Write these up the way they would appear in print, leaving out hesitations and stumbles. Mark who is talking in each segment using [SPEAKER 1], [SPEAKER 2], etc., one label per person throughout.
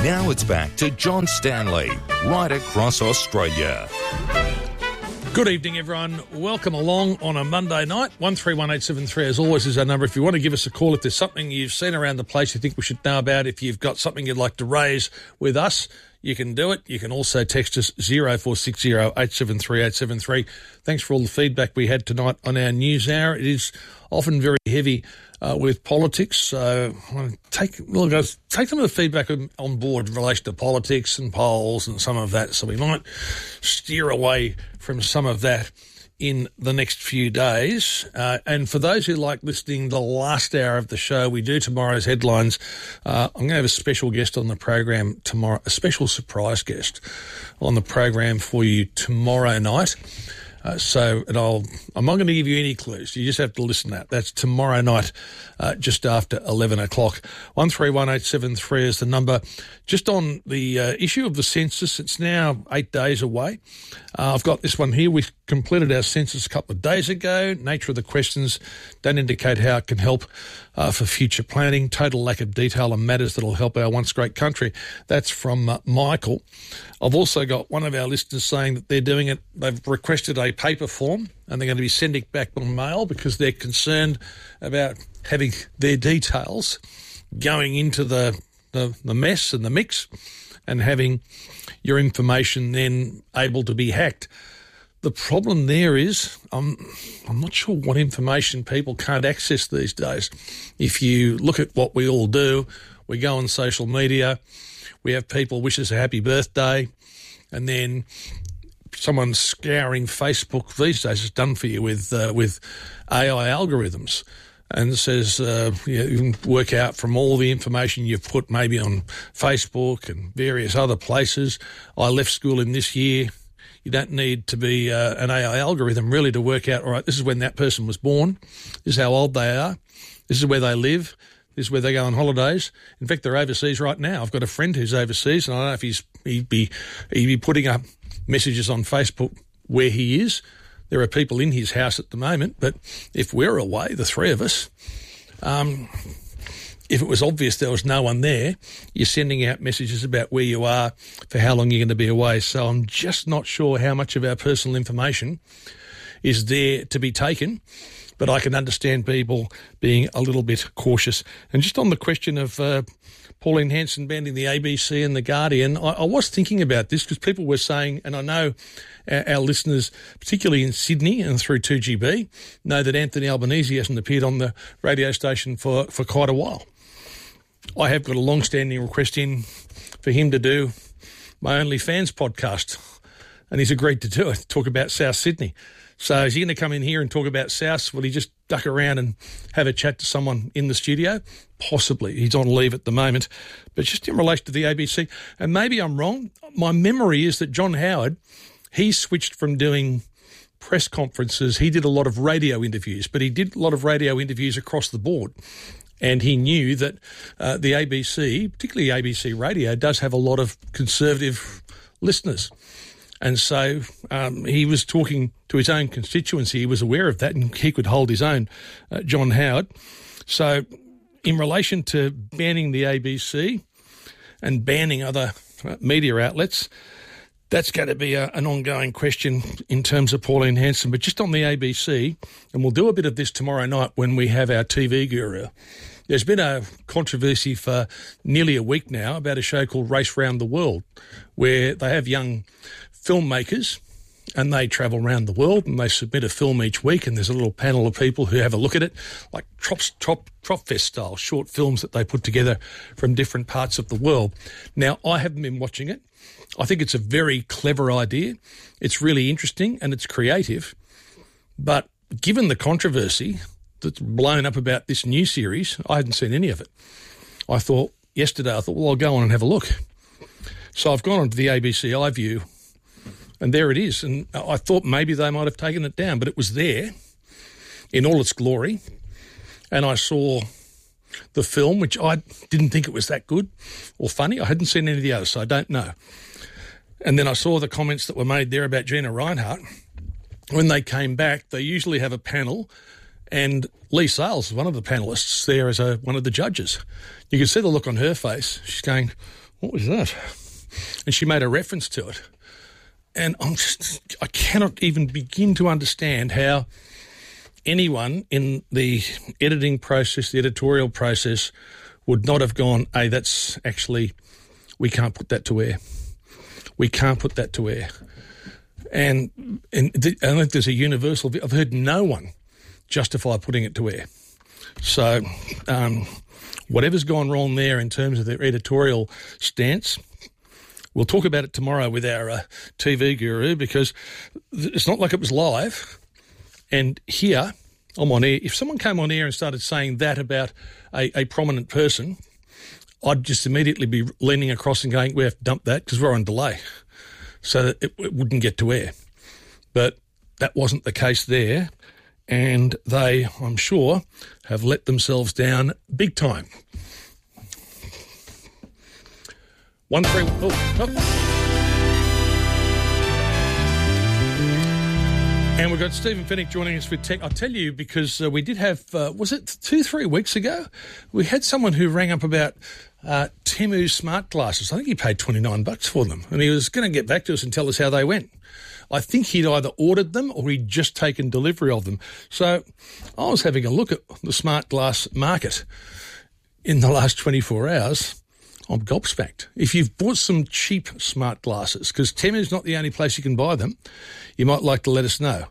[SPEAKER 1] Now it's back to John Stanley, right across Australia.
[SPEAKER 2] Good evening, everyone. Welcome along on a Monday night. 131873, as always, is our number. If you want to give us a call, if there's something you've seen around the place you think we should know about, if you've got something you'd like to raise with us, you can do it. You can also text us 0460 873 873. Thanks for all the feedback we had tonight on our news hour. It is often very heavy with politics, so I want to take some of the feedback on board in relation to politics and polls and some of that, so we might steer away from some of that in the next few days. And for those who like listening the last hour of the show, we do tomorrow's headlines. I'm going to have a special guest on the program tomorrow, a special surprise guest on the program for you tomorrow night. I'm not going to give you any clues. You just have to listen to that. That's tomorrow night, just after 11 o'clock. 131873 is the number. Just on the issue of the census, it's now 8 days away. I've got this one here. We completed our census a couple of days ago. Nature of the questions don't indicate how it can help for future planning. Total lack of detail on matters that will help our once great country. That's from Michael. I've also got one of our listeners saying that they're doing it. They've requested a paper form and they're going to be sending it back on mail because they're concerned about having their details going into the mess and the mix and having your information then able to be hacked. The problem there is I'm not sure what information people can't access these days. If you look at what we all do, we go on social media, we have people wish us a happy birthday, and then someone's scouring Facebook these days. It's done for you with AI algorithms, and says you can work out from all the information you've put maybe on Facebook and various other places. I left school in this year. You don't need to be an AI algorithm really to work out, all right, this is when that person was born, this is how old they are, this is where they live, this is where they go on holidays. In fact, they're overseas right now. I've got a friend who's overseas, and I don't know if he'd be putting up messages on Facebook where he is. There are people in his house at the moment, but if we're away, the three of us, if it was obvious there was no one there, you're sending out messages about where you are, for how long you're going to be away. So I'm just not sure how much of our personal information is there to be taken, but I can understand people being a little bit cautious. And just on the question of Pauline Hanson banning the ABC and The Guardian, I was thinking about this because people were saying, and I know our listeners, particularly in Sydney and through 2GB, know that Anthony Albanese hasn't appeared on the radio station for quite a while. I have got a long-standing request in for him to do my OnlyFans podcast, and he's agreed to do it, talk about South Sydney. So is he going to come in here and talk about South? Will he just duck around and have a chat to someone in the studio? Possibly. He's on leave at the moment. But just in relation to the ABC, and maybe I'm wrong, my memory is that John Howard, he switched from doing press conferences. He did a lot of radio interviews, but he did a lot of radio interviews across the board. And he knew that the ABC, particularly ABC Radio, does have a lot of conservative listeners. And so he was talking to his own constituency. He was aware of that, and he could hold his own, John Howard. So in relation to banning the ABC and banning other media outlets, that's going to be an ongoing question in terms of Pauline Hanson. But just on the ABC, and we'll do a bit of this tomorrow night when we have our TV guru, there's been a controversy for nearly a week now about a show called Race Round the World, where they have young filmmakers and they travel around the world and they submit a film each week, and there's a little panel of people who have a look at it, like Tropfest style, short films that they put together from different parts of the world. Now, I haven't been watching it. I think it's a very clever idea. It's really interesting and it's creative. But given the controversy that's blown up about this new series, I hadn't seen any of it. I thought, well, I'll go on and have a look. So I've gone onto the ABC iView, and there it is. And I thought maybe they might have taken it down, but it was there in all its glory. And I saw the film, which I didn't think it was that good or funny. I hadn't seen any of the others, so I don't know. And then I saw the comments that were made there about Gina Reinhart. When they came back, they usually have a panel, and Lee Sales was one of the panellists there as one of the judges. You could see the look on her face. She's going, what was that? And she made a reference to it. And I cannot even begin to understand how anyone in the editing process, the editorial process, would not have gone, hey, that's actually, we can't put that to air. We can't put that to air. And I think there's a universal view. I've heard no one justify putting it to air. So whatever's gone wrong there in terms of their editorial stance, we'll talk about it tomorrow with our TV guru, because it's not like it was live. And here, I'm on air. If someone came on air and started saying that about a prominent person, I'd just immediately be leaning across and going, we have to dump that because we're on delay, so that it wouldn't get to air. But that wasn't the case there, and they, I'm sure, have let themselves down big time. 1-3. Oh. And we've got Stephen Fennick joining us with tech. I'll tell you, because we did have, was it 2-3 weeks ago? We had someone who rang up about Temu smart glasses. I think he paid $29 for them, and he was going to get back to us and tell us how they went. I think he'd either ordered them or he'd just taken delivery of them. So I was having a look at the smart glass market in the last 24 hours. I'm gobsmacked. If you've bought some cheap smart glasses, because Temu's not the only place you can buy them, you might like to let us know.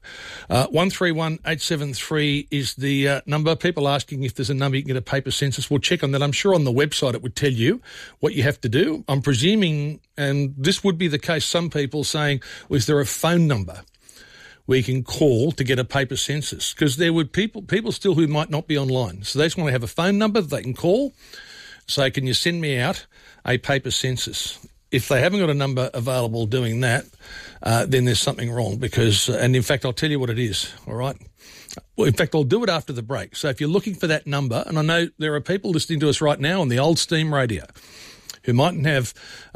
[SPEAKER 2] 131873 is the number. People asking if there's a number you can get a paper census. We'll check on that. I'm sure on the website it would tell you what you have to do. I'm presuming, and this would be the case, some people saying, well, is there a phone number where you can call to get a paper census? Because there would people still who might not be online. So they just want to have a phone number that they can call. So can you send me out a paper census? If they haven't got a number available doing that, then there's something wrong, because, and in fact, I'll tell you what it is, all right? Well, in fact, I'll do it after the break. So if you're looking for that number, and I know there are people listening to us right now on the old steam radio who mightn't have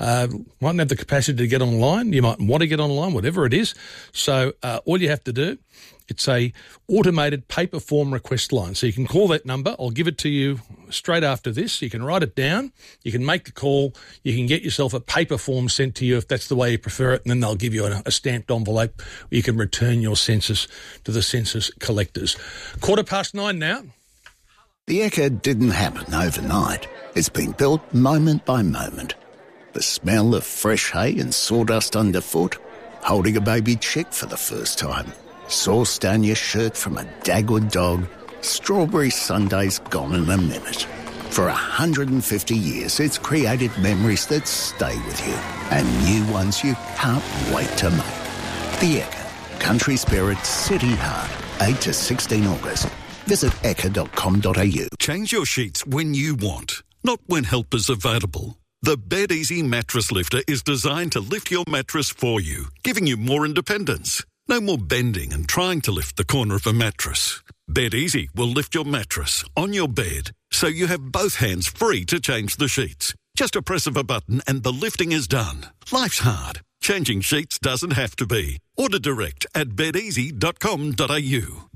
[SPEAKER 2] the capacity to get online. You might want to get online, whatever it is. So all you have to do, it's a automated paper form request line. So you can call that number. I'll give it to you straight after this. You can write it down. You can make the call. You can get yourself a paper form sent to you if that's the way you prefer it, and then they'll give you a stamped envelope where you can return your census to the census collectors. 9:15 now.
[SPEAKER 3] The Ekka didn't happen overnight. It's been built moment by moment. The smell of fresh hay and sawdust underfoot, holding a baby chick for the first time, sauce down your shirt from a Dagwood dog, strawberry sundaes gone in a minute. For 150 years, it's created memories that stay with you, and new ones you can't wait to make. The Ekka, country spirit, city heart, 8 to 16 August. Visit ekka.com.au.
[SPEAKER 4] Change your sheets when you want, not when help is available. The BedEasy Mattress Lifter is designed to lift your mattress for you, giving you more independence. No more bending and trying to lift the corner of a mattress. BedEasy will lift your mattress on your bed, so you have both hands free to change the sheets. Just a press of a button and the lifting is done. Life's hard. Changing sheets doesn't have to be. Order direct at bedeasy.com.au.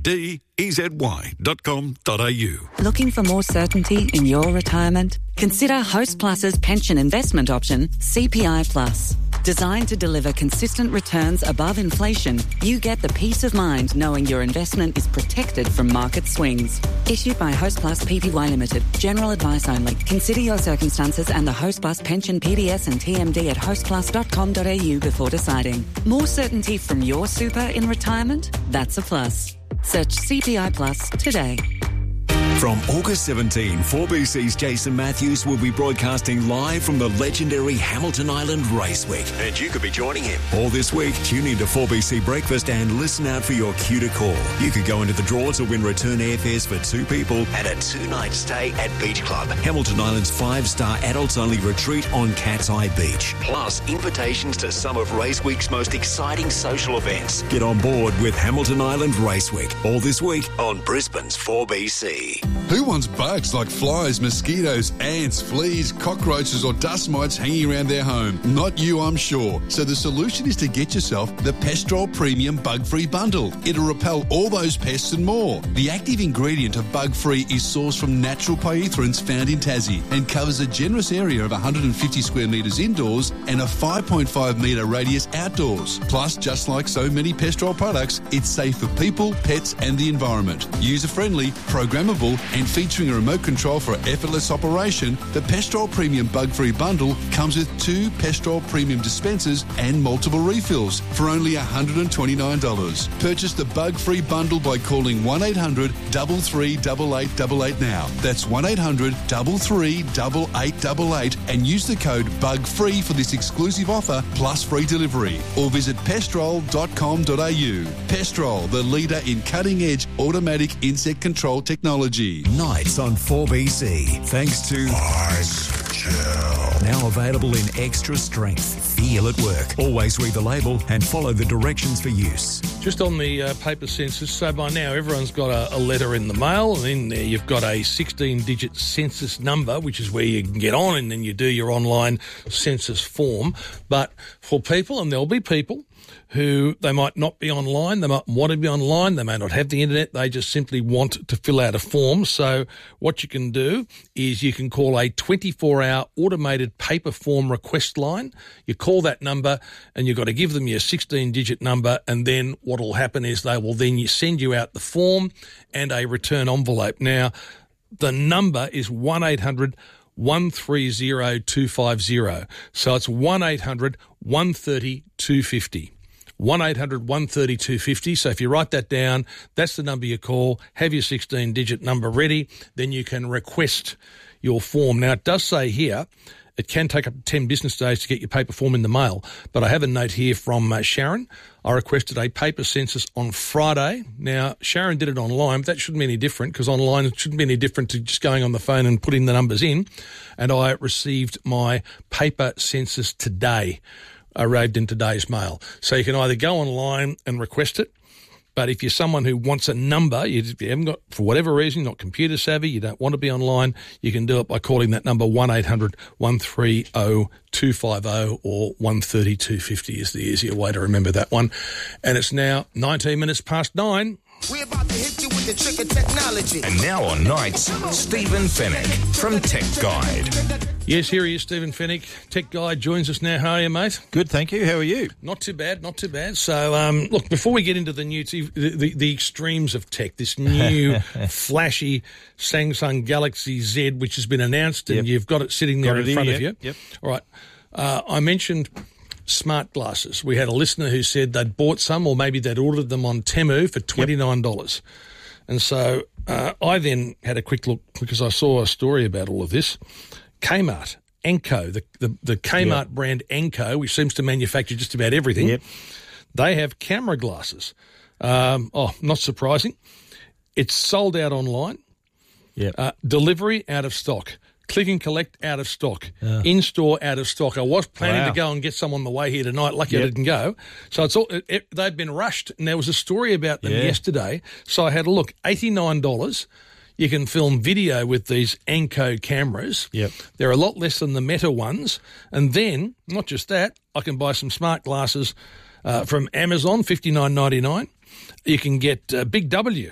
[SPEAKER 4] bedeasy.com.au.
[SPEAKER 5] Looking for more certainty in your retirement? Consider Host Plus's pension investment option, CPI Plus. Designed to deliver consistent returns above inflation, you get the peace of mind knowing your investment is protected from market swings. Issued by Host Plus Pty Limited. General advice only. Consider your circumstances and the Host Plus pension PDS and TMD at hostplus.com.au before deciding. More certainty from your super in retirement? That's a plus. Search CPI Plus today.
[SPEAKER 6] From August 17, 4BC's Jason Matthews will be broadcasting live from the legendary Hamilton Island Race Week.
[SPEAKER 7] And you could be joining him.
[SPEAKER 6] All this week, tune into 4BC Breakfast and listen out for your cue to call. You could go into the draw to win return airfares for 2 people
[SPEAKER 7] and a 2-night stay at Beach Club,
[SPEAKER 6] Hamilton Island's 5-star adults-only retreat on Cat's Eye Beach.
[SPEAKER 7] Plus invitations to some of Race Week's most exciting social events.
[SPEAKER 6] Get on board with Hamilton Island Race Week. All this week
[SPEAKER 7] on Brisbane's 4BC.
[SPEAKER 8] Who wants bugs like flies, mosquitoes, ants, fleas, cockroaches or dust mites hanging around their home? Not you, I'm sure. So the solution is to get yourself the Pestrol Premium Bug-Free Bundle. It'll repel all those pests and more. The active ingredient of Bug-Free is sourced from natural pyrethroids found in Tassie and covers a generous area of 150 square metres indoors and a 5.5 metre radius outdoors. Plus, just like so many Pestrol products, it's safe for people, pets and the environment. User-friendly, programmable and featuring a remote control for effortless operation, the Pestrol Premium Bug-Free Bundle comes with 2 Pestrol Premium dispensers and multiple refills for only $129. Purchase the Bug-Free Bundle by calling 1800 33 8888 now. That's 1800 33 8888 and use the code BUGFREE for this exclusive offer plus free delivery. Or visit pestrol.com.au. Pestrol, the leader in cutting-edge automatic insect control technology.
[SPEAKER 6] Nights on 4BC. Thanks to Ice Gel. Now available in extra strength. Feel at work. Always read the label and follow the directions for use.
[SPEAKER 2] Just on the paper census, so by now everyone's got a letter in the mail, and in there you've got a 16-digit census number, which is where you can get on and then you do your online census form. But for people, and there'll be people who they might not be online, they might want to be online, they may not have the internet, they just simply want to fill out a form. So what you can do is you can call a 24-hour automated paper form request line. You call that number and you've got to give them your 16-digit number, and then what will happen is they will then send you out the form and a return envelope. Now, the number is 1-800 130 250. So it's 1-800 130 250. 1-800 130 250. So if you write that down, that's the number you call. Have your 16-digit number ready. Then you can request your form. Now, it does say here it can take up to 10 business days to get your paper form in the mail. But I have a note here from Sharon. I requested a paper census on Friday. Now, Sharon did it online, but that shouldn't be any different, because online it shouldn't be any different to just going on the phone and putting the numbers in. And I received my paper census today. Arrived in today's mail. So you can either go online and request it, but if you're someone who wants a number, you haven't got, for whatever reason, not computer savvy, you don't want to be online, you can do it by calling that number 1-800 130 250 or 130 250 is the easier way to remember that one. And it's now 19 minutes past 9.
[SPEAKER 9] We're about to hit you with the trick of technology.
[SPEAKER 1] And now on Nights, Stephen Fennick from Tech Guide.
[SPEAKER 2] Yes, here he is, Stephen Fennick. Tech Guide joins us now. How are you, mate?
[SPEAKER 10] Good, thank you. How are you?
[SPEAKER 2] Not too bad, not too bad. So, look, before we get into the new, the extremes of tech, this new flashy Samsung Galaxy Z, which has been announced, and you've got it sitting there in front of you.
[SPEAKER 10] Yep.
[SPEAKER 2] All right. I mentioned smart glasses. We had a listener who said they'd bought some, or maybe they'd ordered them on Temu for $29. And so I then had a quick look, because I saw a story about all of this. Kmart, Anko, the Kmart brand Anko, which seems to manufacture just about everything, they have camera glasses. Not surprising. It's sold out online. Delivery out of stock. Click and collect out of stock. In-store out of stock. I was planning to go and get some on the way here tonight. Lucky I didn't go. So it's all they've been rushed, and there was a story about them yesterday. So I had a look. $89. You can film video with these Anko cameras. They're a lot less than the Meta ones. And then, not just that, I can buy some smart glasses from Amazon, $59.99. You can get Big W,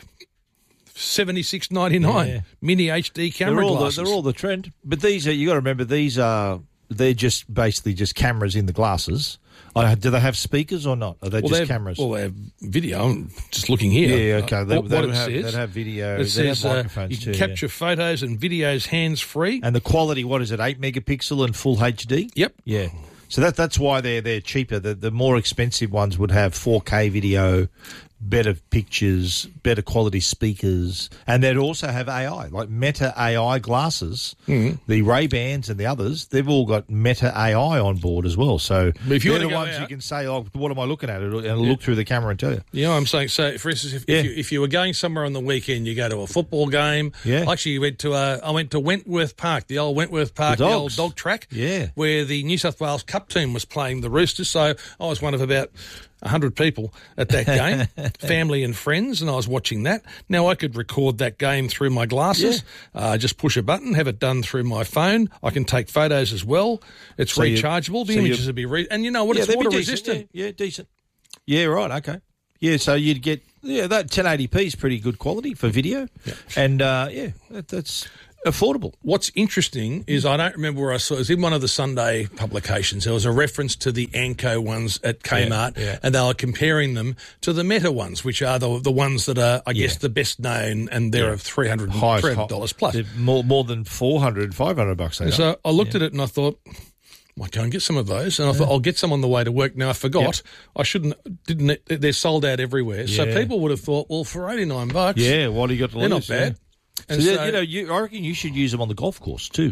[SPEAKER 2] $76.99. Mini HD camera glasses.
[SPEAKER 10] They're all the trend. But these are, you got to remember, they're just basically just cameras in the glasses. Do they have speakers or not? Are they just cameras?
[SPEAKER 2] Well, they have video. I'm just looking here.
[SPEAKER 10] Yeah, okay.
[SPEAKER 2] They'd
[SPEAKER 10] have video.
[SPEAKER 2] It says you can capture photos and videos hands-free.
[SPEAKER 10] And the quality, what is it, 8 megapixel and full HD?
[SPEAKER 2] Yep.
[SPEAKER 10] Yeah. So that's why they're cheaper. The more expensive ones would have 4K video, better pictures, better quality speakers, and they'd also have AI, like Meta AI glasses. The Ray-Bans and the others, they've all got Meta AI on board as well. So
[SPEAKER 2] if you're
[SPEAKER 10] the ones you can say, oh, what am I looking at? It'll look through the camera and tell you.
[SPEAKER 2] Yeah, I'm saying, so for instance, if you were going somewhere on the weekend, you go to a football game. Actually, I went to Wentworth Park, the old Wentworth Park, the old dog track, where the New South Wales Cup team was playing the Roosters. So I was one of about 100 people at that game, family and friends, and I was watching that. Now I could record that game through my glasses, just push a button, have it done through my phone. I can take photos as well. It's rechargeable. The images would be and you know what? It's water resistant.
[SPEAKER 10] Yeah, decent. Yeah, right. Okay. Yeah, so you'd get that 1080p is pretty good quality for video, and that's affordable.
[SPEAKER 2] What's interesting is I don't remember where I saw it. It was in one of the Sunday publications. There was a reference to the Anko ones at Kmart, and they were comparing them to the Meta ones, which are the ones that are, I guess, the best known, and they're $300 plus.
[SPEAKER 10] They're more than $400, $500.
[SPEAKER 2] So I looked at it and I thought, I go and get some of those, and I thought I'll get some on the way to work. Now I forgot they're sold out everywhere. So people would have thought, well, for $89,
[SPEAKER 10] what do you got to lose?
[SPEAKER 2] They're not bad.
[SPEAKER 10] And I reckon you should use them on the golf course too.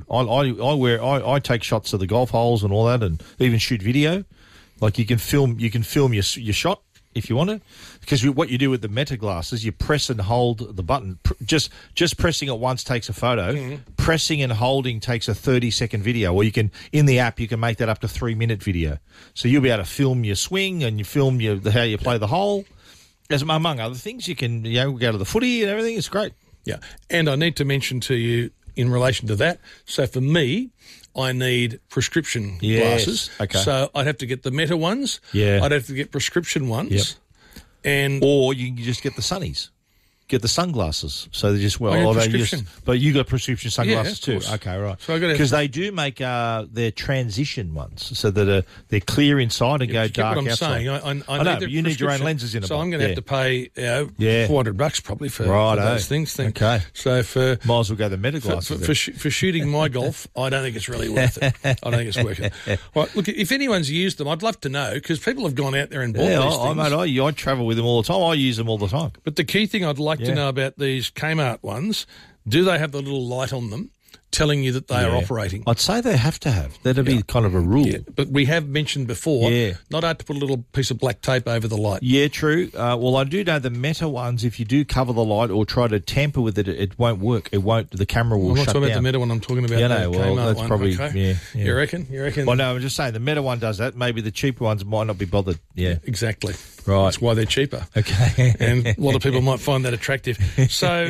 [SPEAKER 10] I take shots of the golf holes and all that, and even shoot video. Like you can film your shot if you want to, because what you do with the Meta glasses, you press and hold the button. Just pressing it once takes a photo. Mm-hmm. Pressing and holding takes a 30-second video. Or you can, in the app, you can make that up to 3-minute video. So you'll be able to film your swing and you film how you play the hole. As among other things, you can go to the footy and everything. It's great.
[SPEAKER 2] Yeah, and I need to mention to you in relation to that, so for me, I need prescription glasses.
[SPEAKER 10] Okay.
[SPEAKER 2] So I'd have to get the Meta ones.
[SPEAKER 10] Yeah.
[SPEAKER 2] I'd have to get prescription ones.
[SPEAKER 10] Yep. Or you can just get the sunnies. Get the sunglasses. So they just, but you got prescription sunglasses too. Okay, right. So because they do make their transition ones so that they're clear inside and go dark outside.
[SPEAKER 2] Saying. I know, but
[SPEAKER 10] you need your own lenses in them.
[SPEAKER 2] So I'm going to have to pay $400 probably for those things.
[SPEAKER 10] Okay.
[SPEAKER 2] So
[SPEAKER 10] might as well go the Meta glasses.
[SPEAKER 2] For shooting my golf, I don't think it's really worth it. I don't think it's working. Right, look, if anyone's used them, I'd love to know, because people have gone out there and bought these things.
[SPEAKER 10] I travel with them all the time. I use them all the time.
[SPEAKER 2] But the key thing I'd like to know about these Kmart ones, do they have the little light on them telling you that they are operating?
[SPEAKER 10] I'd say they have to have. That'd be kind of a rule. Yeah.
[SPEAKER 2] But we have mentioned before, not hard to put a little piece of black tape over the light.
[SPEAKER 10] Yeah, true. Well, I do know the Meta ones, if you do cover the light or try to tamper with it, it won't work. It won't. The camera will shut down.
[SPEAKER 2] I'm not talking about the Meta one. I'm talking about the Kmart
[SPEAKER 10] that's
[SPEAKER 2] one.
[SPEAKER 10] Probably,
[SPEAKER 2] okay. You reckon?
[SPEAKER 10] Well, no, I'm just saying the Meta one does that. Maybe the cheaper ones might not be bothered. Yeah.
[SPEAKER 2] Exactly.
[SPEAKER 10] Right.
[SPEAKER 2] That's why they're cheaper.
[SPEAKER 10] Okay.
[SPEAKER 2] And a lot of people might find that attractive. So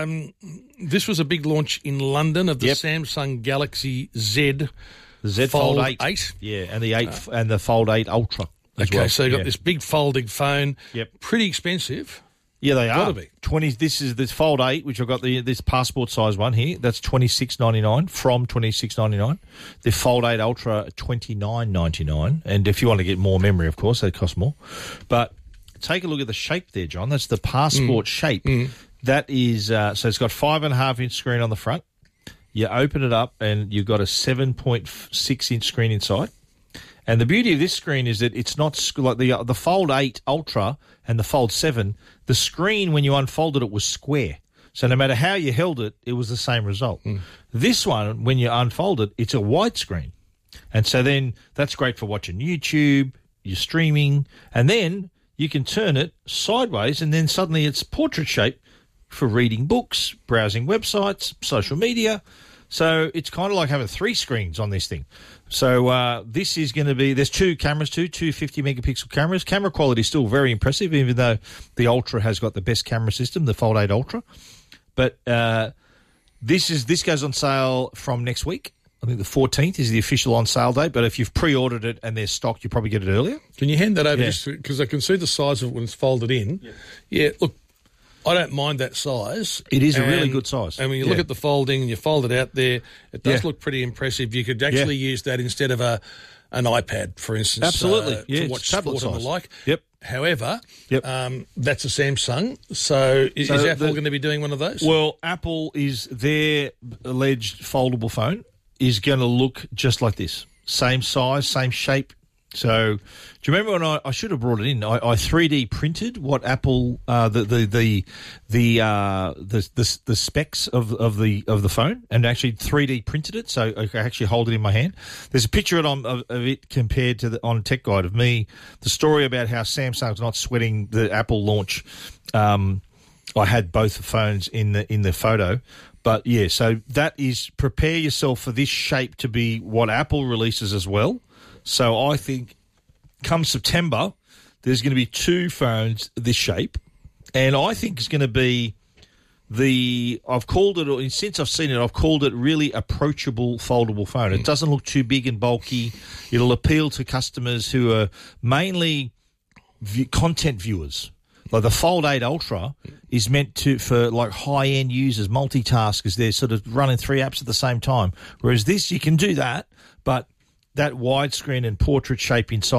[SPEAKER 2] this was a big launch in London of the Samsung Galaxy Z.
[SPEAKER 10] The Z Fold 8. Yeah, and the 8 and the Fold 8 Ultra as well.
[SPEAKER 2] So you've got this big folding phone. Yep. Pretty expensive.
[SPEAKER 10] Yeah, they are.
[SPEAKER 2] Gotta be.
[SPEAKER 10] This is this Fold 8, which I've got this passport size one here. That's $26.99 from $26.99. The Fold 8 Ultra $29.99, and if you want to get more memory, of course, they cost more. But take a look at the shape there, John. That's the passport shape. That is so it's got 5.5-inch screen on the front. You open it up, and you've got a 7.6-inch screen inside. And the beauty of this screen is that it's not like the Fold 8 Ultra and the Fold 7. The screen, when you unfolded it, was square. So no matter how you held it, it was the same result. This one, when you unfold it, it's a widescreen. And so then that's great for watching YouTube, you're streaming, and then you can turn it sideways, and then suddenly it's portrait shape for reading books, browsing websites, social media. So it's kind of like having 3 screens on this thing. So this is going to be, there's 2 cameras too, 2 50-megapixel cameras. Camera quality is still very impressive, even though the Ultra has got the best camera system, the Fold 8 Ultra. But this goes on sale from next week. I think the 14th is the official on sale date, but if you've pre-ordered it and there's stock, you probably get it earlier.
[SPEAKER 2] Can you hand that over just because I can see the size of it when it's folded in? Yeah, look, I don't mind that size.
[SPEAKER 10] It is a really good size.
[SPEAKER 2] And when you look at the folding and you fold it out there, it does look pretty impressive. You could actually use that instead of an iPad, for instance.
[SPEAKER 10] Absolutely.
[SPEAKER 2] To watch sport and the like.
[SPEAKER 10] Yep.
[SPEAKER 2] However, that's a Samsung. So is Apple going to be doing one of those?
[SPEAKER 10] Well, Apple is their alleged foldable phone is going to look just like this. Same size, same shape. So, do you remember when I should have brought it in? I 3D printed what Apple the specs of the phone, and actually 3D printed it, so I can actually hold it in my hand. There's a picture of it compared to on Tech Guide of me. The story about how Samsung's not sweating the Apple launch. I had both the phones in the photo. But, yeah, so that is prepare yourself for this shape to be what Apple releases as well. So I think come September, there's going to be two phones this shape, and I think it's going to be I've called it, since I've seen it, I've called it really approachable foldable phone. It doesn't look too big and bulky. It'll appeal to customers who are mainly content viewers. Like the Fold 8 Ultra is meant for like high-end users, multitaskers. They're sort of running 3 apps at the same time. Whereas this, you can do that, but that widescreen and portrait shape inside